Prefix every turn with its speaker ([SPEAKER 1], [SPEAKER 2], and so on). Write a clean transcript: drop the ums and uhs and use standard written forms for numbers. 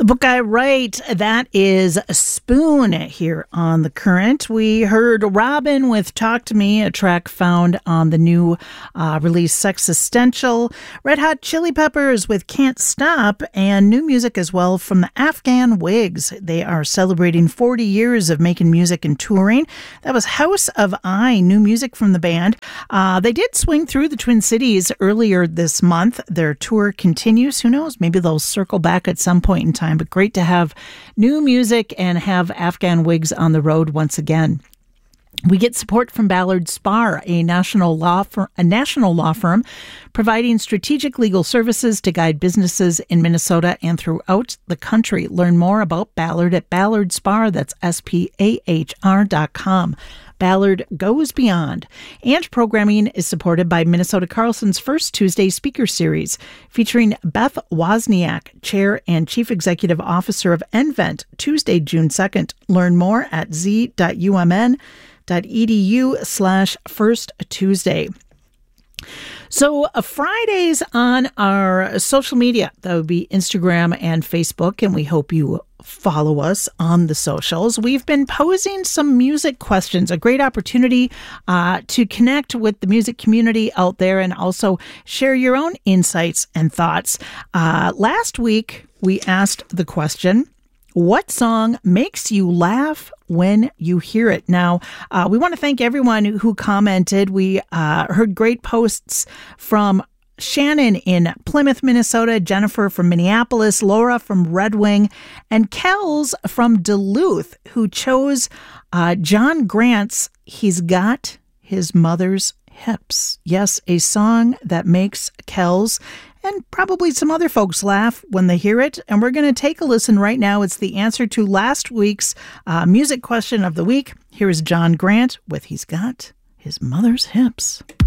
[SPEAKER 1] The book I write, that is Spoon here on The Current. We heard Robin with Talk to Me, a track found on the new release Sexistential. Red Hot Chili Peppers with Can't Stop, and new music as well from the Afghan Wigs. They are celebrating 40 years of making music and touring. That was House of I, new music from the band. They did swing through the Twin Cities earlier this month. Their tour continues. Who knows? Maybe they'll circle back at some point in time. But great to have new music and have Afghan Wigs on the road once again. We get support from Ballard Spahr, a national law firm providing strategic legal services to guide businesses in Minnesota and throughout the country. Learn more about Ballard at Ballard Spahr. That's SPAHR.com. Ballard goes beyond. And programming is supported by Minnesota Carlson's First Tuesday Speaker Series, featuring Beth Wozniak, Chair and Chief Executive Officer of nVent, Tuesday, June 2nd. Learn more at z.umn.edu/First Tuesday. So Fridays on our social media, that would be Instagram and Facebook, and we hope you follow us on the socials. We've been posing some music questions, a great opportunity to connect with the music community out there and also share your own insights and thoughts. Last week, we asked the question, what song makes you laugh when you hear it? Now, we want to thank everyone who commented. We heard great posts from Shannon in Plymouth, Minnesota, Jennifer from Minneapolis, Laura from Red Wing, and Kels from Duluth, who chose John Grant's He's Got His Mother's Hips. Yes, a song that makes Kels and probably some other folks laugh when they hear it. And we're going to take a listen right now. It's the answer to last week's music question of the week. Here is John Grant with He's Got His Mother's Hips.